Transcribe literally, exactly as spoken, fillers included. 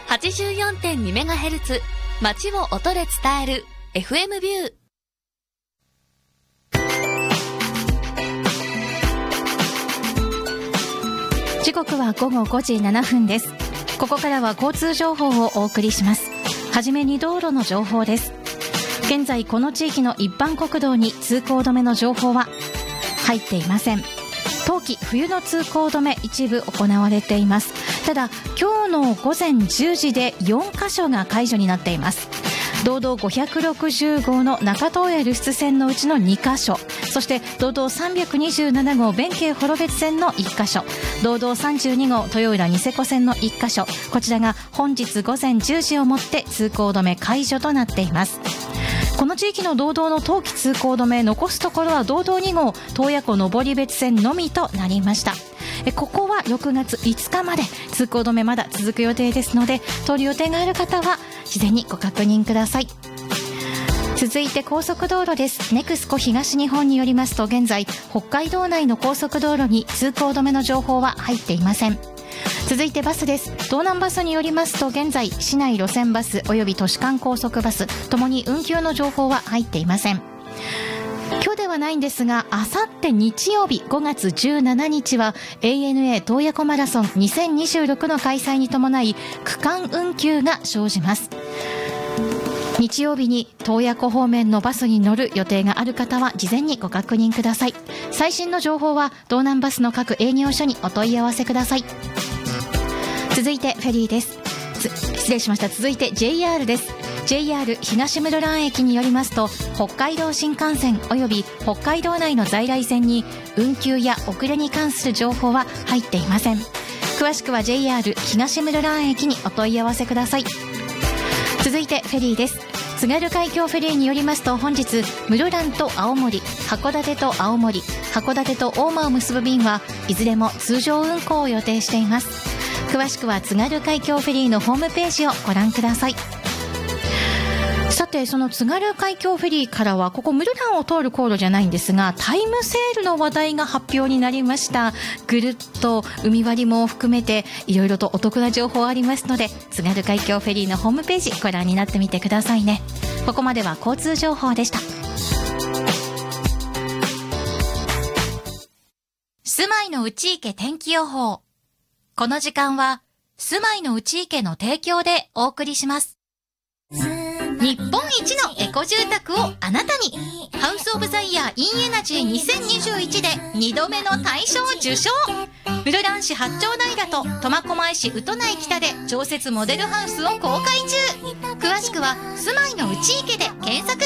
はちじゅうよんてんにメガヘルツ 街を音で伝える エフエム ビュー。 時刻は午後ごじななふんです。ここからは交通情報をお送りします。はじめに道路の情報です。現在この地域の一般国道に通行止めの情報は入っていません。冬季冬の通行止め一部行われています。ただ今日のごぜんじゅうじでよんかしょが解除になっています。道道ごひゃくろくじゅうごうの中東へ留出線のうちのにかしょ、そして道道さんびゃくにじゅうななごう弁慶幌別線のいっかしょ、道道さんじゅうにごう豊浦ニセコ線のいっかしょ、こちらが本日ごぜんじゅうじをもって通行止め解除となっています。この地域の道道の冬季通行止め、残すところは道道にごう洞爺湖登別線のみとなりました。ここはろくがついつかまで通行止めまだ続く予定ですので、通る予定がある方は事前にご確認ください。続いて高速道路です。ネクスコ東日本によりますと、現在北海道内の高速道路に通行止めの情報は入っていません。続いてバスです。東南バスによりますと、現在市内路線バスおよび都市間高速バスともに運休の情報は入っていません。今日ではないんですが、あさって日曜日ごがつじゅうしちにちは エーエヌエー 洞爺湖マラソンにせんにじゅうろくの開催に伴い区間運休が生じます。日曜日に洞爺湖方面のバスに乗る予定がある方は事前にご確認ください。最新の情報は道南バスの各営業所にお問い合わせください。続いてフェリーです。失礼しました。続いて ジェイアール です。ジェイアール 東室蘭駅によりますと、北海道新幹線および北海道内の在来線に運休や遅れに関する情報は入っていません。詳しくは ジェイアール 東室蘭駅にお問い合わせください。続いてフェリーです。津軽海峡フェリーによりますと、本日室蘭と青森、函館と青森、函館と大間を結ぶ便はいずれも通常運航を予定しています。詳しくは津軽海峡フェリーのホームページをご覧ください。さて、その津軽海峡フェリーからはここ室蘭を通る航路じゃないんですが、タイムセールの話題が発表になりました。ぐるっと海割りも含めていろいろとお得な情報ありますので、津軽海峡フェリーのホームページご覧になってみてくださいね。ここまでは交通情報でした。住まいの内池天気予報。この時間は住まいの内池の提供でお送りします。日本一のエコ住宅をあなたに、ハウスオブザイヤー インエナジーにせんにじゅういちでにどめの大賞受賞。室蘭市八丁平と苫小牧市宇都内北で常設モデルハウスを公開中。詳しくは住まいの内池で検索。